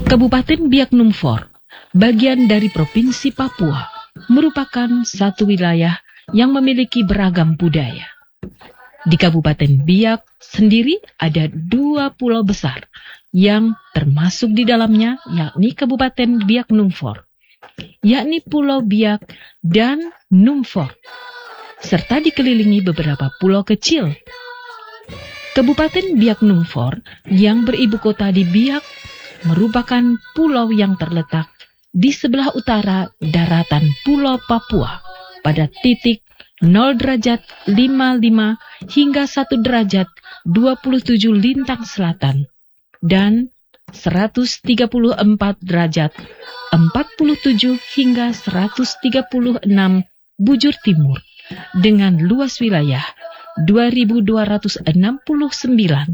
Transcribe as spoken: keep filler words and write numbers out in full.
Kabupaten Biak Numfor, bagian dari Provinsi Papua, merupakan satu wilayah yang memiliki beragam budaya. Di Kabupaten Biak sendiri ada dua pulau besar yang termasuk di dalamnya, yakni Kabupaten Biak Numfor, yakni Pulau Biak dan Numfor, serta dikelilingi beberapa pulau kecil. Kabupaten Biak Numfor yang beribu kota di Biak merupakan pulau yang terletak di sebelah utara daratan Pulau Papua pada titik nol derajat lima puluh lima hingga satu derajat dua puluh tujuh lintang selatan dan seratus tiga puluh empat derajat empat puluh tujuh hingga seratus tiga puluh enam bujur timur dengan luas wilayah dua ribu dua ratus enam puluh sembilan